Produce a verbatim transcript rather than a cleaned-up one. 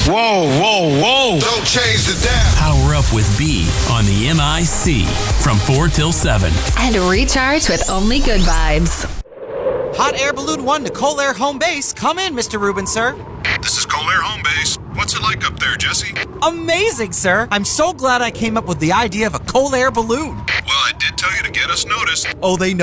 Whoa, whoa, whoa. Don't change the dial. Power up with B on the M I C from four till seven. And recharge with only good vibes. Hot Air Balloon one to Cold Air Home Base. Come in, Mister Rubin, sir. This is Cold Air Home Base. What's it like up there, Jesse? Amazing, sir. I'm so glad I came up with the idea of a Cold Air Balloon. Well, I did tell you to get us noticed. Oh, they know.